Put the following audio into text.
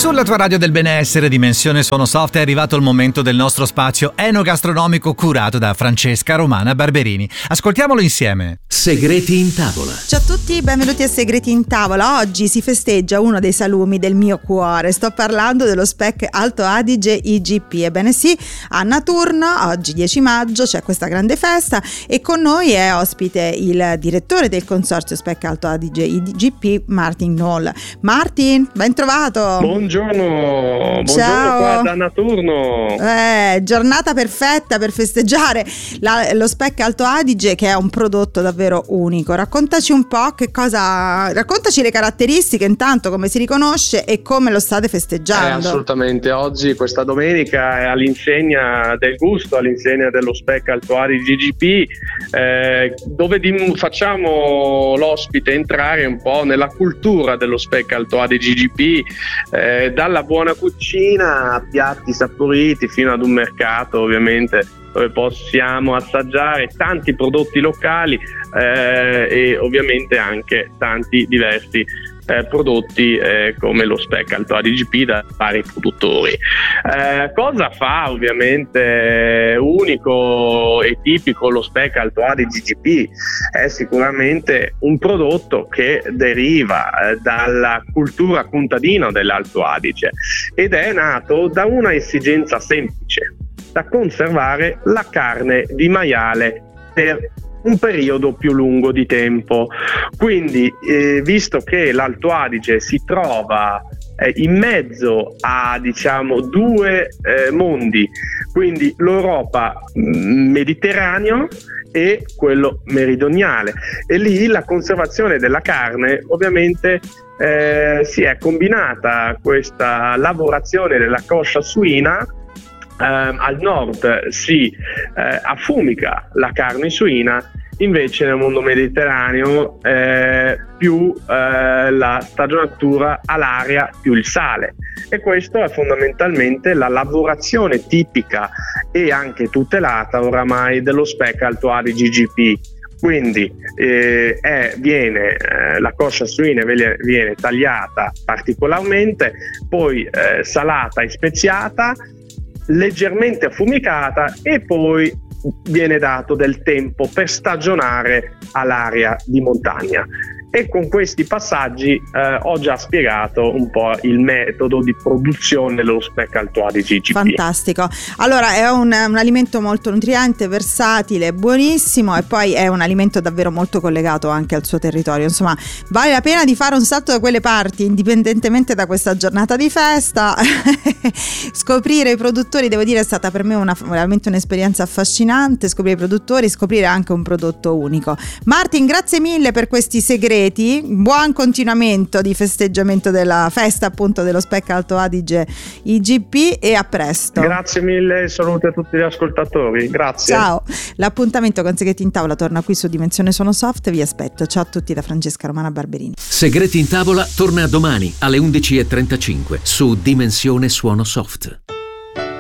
Sulla tua radio del benessere, Dimensione Suono Soft, è arrivato il momento del nostro spazio enogastronomico curato da Francesca Romana Barberini. Ascoltiamolo insieme. Segreti in tavola. Ciao a tutti, benvenuti a Segreti in tavola. Oggi si festeggia uno dei salumi del mio cuore. Sto parlando dello Speck Alto Adige IGP. Ebbene sì, a Naturno, oggi 10 maggio, c'è questa grande festa e con noi è ospite il direttore del consorzio Speck Alto Adige IGP, Martin Knoll. Martin, ben trovato. Buongiorno Ciao. Qua da Naturno. Giornata perfetta per festeggiare lo Speck Alto Adige, che è un prodotto davvero unico. Raccontaci un po' raccontaci le caratteristiche, intanto come si riconosce e come lo state festeggiando. Assolutamente, oggi questa domenica è all'insegna del gusto, all'insegna dello Speck Alto Adige IGP, dove facciamo l'ospite entrare un po' nella cultura dello Speck Alto Adige IGP, dalla buona cucina a piatti saporiti fino ad un mercato ovviamente dove possiamo assaggiare tanti prodotti locali e ovviamente anche tanti diversi prodotti come lo Speck Alto Adige IGP da vari produttori. Cosa fa ovviamente unico e tipico lo Speck Alto Adige IGP? È sicuramente un prodotto che deriva dalla cultura contadina dell'Alto Adige ed è nato da una esigenza semplice: da conservare la carne di maiale per un periodo più lungo di tempo. Quindi visto che l'Alto Adige si trova in mezzo a due mondi, quindi l'Europa mediterraneo e quello meridionale, e lì la conservazione della carne ovviamente si è combinata questa lavorazione della coscia suina. Al nord si affumica la carne suina, invece nel mondo mediterraneo più la stagionatura all'aria più il sale, e questo è fondamentalmente la lavorazione tipica e anche tutelata oramai dello Speck Alto Adige IGP. Quindi la coscia suina viene tagliata particolarmente, poi salata e speziata, leggermente affumicata, e poi viene dato del tempo per stagionare all'aria di montagna. E con questi passaggi ho già spiegato un po' il metodo di produzione dello Speck Alto Adige IGP. Fantastico. Allora è un alimento molto nutriente, versatile, buonissimo, e poi è un alimento davvero molto collegato anche al suo territorio. Insomma, vale la pena di fare un salto da quelle parti, indipendentemente da questa giornata di festa. Scoprire i produttori, devo dire, è stata per me veramente un'esperienza affascinante. Scoprire i produttori, scoprire anche un prodotto unico. Martin, grazie mille per questi segreti. Buon continuamento di festeggiamento della festa appunto dello Speck Alto Adige IGP, e a presto. Grazie mille, saluti a tutti gli ascoltatori, grazie. Ciao. L'appuntamento con Segreti in tavola torna qui su Dimensione Suono Soft. Vi aspetto. Ciao a tutti da Francesca Romana Barberini. Segreti in tavola torna domani alle 11:35 su Dimensione Suono Soft.